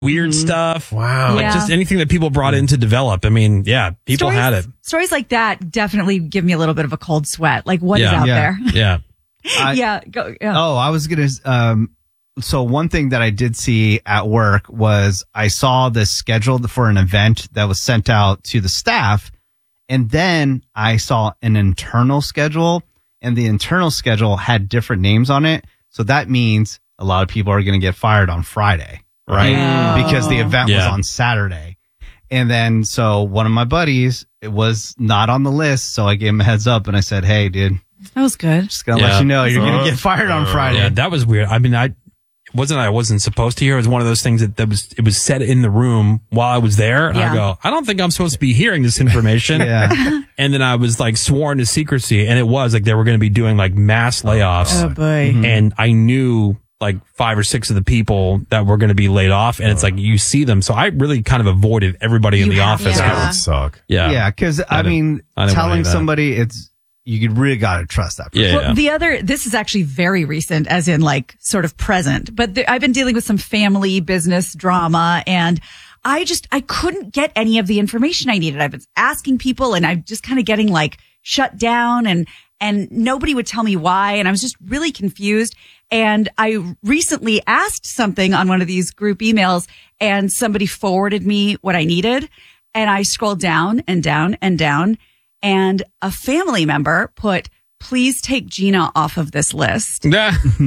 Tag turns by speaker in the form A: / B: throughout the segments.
A: weird stuff.
B: Wow.
A: Like just anything that people brought in to develop. I mean, yeah, people had it.
C: Stories like that definitely give me a little bit of a cold sweat. Like, what is out there?
A: Yeah.
D: Oh, I was going to... So one thing that I did see at work was I saw the schedule for an event that was sent out to the staff. And then I saw an internal schedule, and the internal schedule had different names on it. So that means a lot of people are going to get fired on Friday, right? Because the event was on Saturday. And then so one of my buddies, it was not on the list. So I gave him a heads up and I said, hey, dude.
C: That was good.
D: Just going to let you know you're going to get fired on Friday.
A: Yeah, that was weird. I mean, I wasn't supposed to hear. It was one of those things it was said in the room while I was there. And I go, I don't think I'm supposed to be hearing this information. And then I was like sworn to secrecy, and it was like they were going to be doing like mass layoffs.
C: Oh boy.
A: And I knew like 5 or 6 of the people that were going to be laid off, and it's like you see them. So I really kind of avoided everybody in the office.
B: That would suck.
D: Yeah, because I mean, telling somebody you really got to trust that person.
C: Well, this is actually very recent, as in like sort of present, but I've been dealing with some family business drama, and I couldn't get any of the information I needed. I've been asking people, and I'm just kind of getting like shut down, and nobody would tell me why. And I was just really confused. And I recently asked something on one of these group emails, and somebody forwarded me what I needed. And I scrolled down and down and down. And a family member put, please take Gina off of this list. And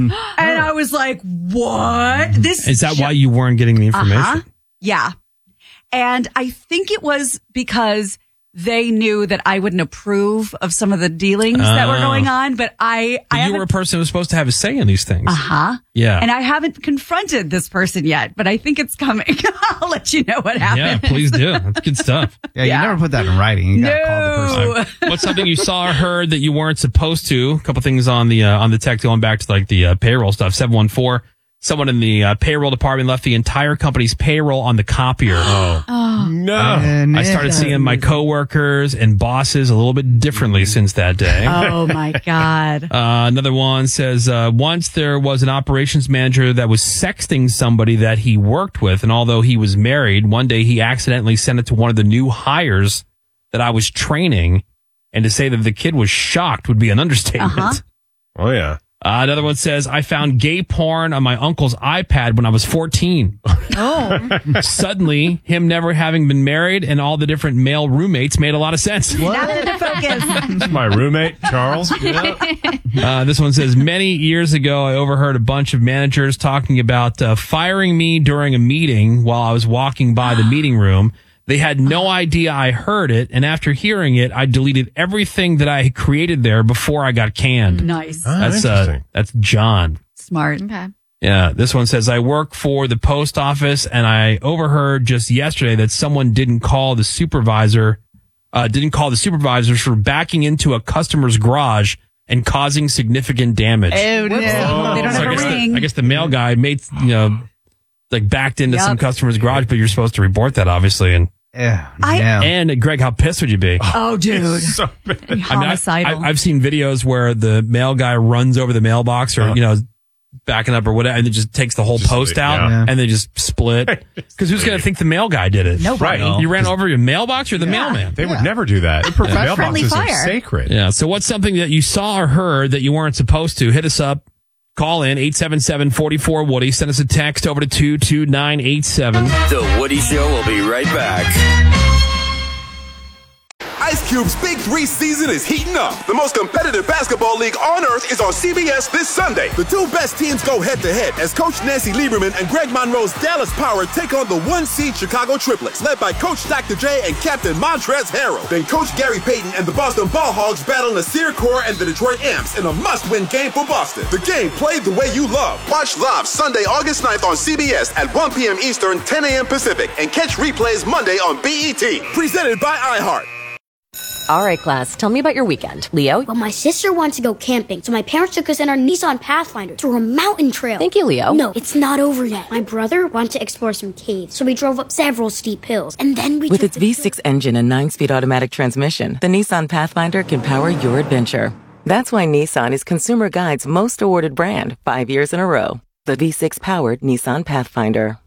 C: I was like, what?
A: Is that why you weren't getting the information?
C: Yeah. And I think it was because they knew that I wouldn't approve of some of the dealings that were going on, but
A: you were a person who was supposed to have a say in these things. Yeah.
C: And I haven't confronted this person yet, but I think it's coming. I'll let you know what happens.
A: Yeah, please do. That's good stuff.
D: You never put that in writing. You gotta call the person.
A: What's something you saw or heard that you weren't supposed to? A couple things on the text going back to like the payroll stuff. 714. Someone in the payroll department left the entire company's payroll on the copier.
B: No.
A: I started seeing my coworkers and bosses a little bit differently since that day.
C: Oh, my God.
A: Another one says, once there was an operations manager that was sexting somebody that he worked with, and although he was married, one day he accidentally sent it to one of the new hires that I was training, and to say that the kid was shocked would be an understatement.
B: Oh, yeah.
A: Another one says, I found gay porn on my uncle's iPad when I was 14. Suddenly, him never having been married and all the different male roommates made a lot of sense.
B: It's my roommate, Charles.
A: This one says, many years ago, I overheard a bunch of managers talking about firing me during a meeting while I was walking by the meeting room. They had no idea I heard it, and after hearing it, I deleted everything that I had created there before I got canned.
C: Nice.
A: That's John.
C: Smart. Okay.
A: Yeah, this one says, I work for the post office, and I overheard just yesterday that someone didn't call the supervisors for backing into a customer's garage and causing significant damage.
C: Oh, no. They don't have a ring.
A: I guess the mail guy made, backed into some customer's garage, but you're supposed to report that, obviously. And and Greg, how pissed would you be?
C: Oh, dude.
B: So bad.
C: Homicidal.
A: I've seen videos where the mail guy runs over the mailbox or, backing up or whatever, and then just takes the whole post out and then just split. Because who's going to think the mail guy did it?
C: Nobody.
A: Right. You ran over your mailbox or the mailman?
B: They would never do that. Mailboxes are sacred.
A: Yeah. So what's something that you saw or heard that you weren't supposed to? Hit us up. Call in 877-44-WOODY. Send us a text over to 22987.
E: The Woody Show will be right back.
F: Ice Cube's Big 3 season is heating up. The most competitive basketball league on earth is on CBS this Sunday. The two best teams go head-to-head as Coach Nancy Lieberman and Greg Monroe's Dallas Power take on the 1-seed Chicago Triplets, led by Coach Dr. J and Captain Montrezl Harrell. Then Coach Gary Payton and the Boston Ball Hogs battle Nasir Kaur and the Detroit Amps in a must-win game for Boston. The game played the way you love. Watch live Sunday, August 9th on CBS at 1 p.m. Eastern, 10 a.m. Pacific, and catch replays Monday on BET. Presented by iHeart.
G: All right, class, tell me about your weekend. Leo?
H: Well, my sister wanted to go camping, so my parents took us in our Nissan Pathfinder through a mountain trail.
G: Thank you, Leo.
H: No, it's not over yet. My brother wanted to explore some caves, so we drove up several steep hills, and then we
I: With its V6 engine and 9-speed automatic transmission, the Nissan Pathfinder can power your adventure. That's why Nissan is Consumer Guide's most awarded brand 5 years in a row. The V6-powered Nissan Pathfinder.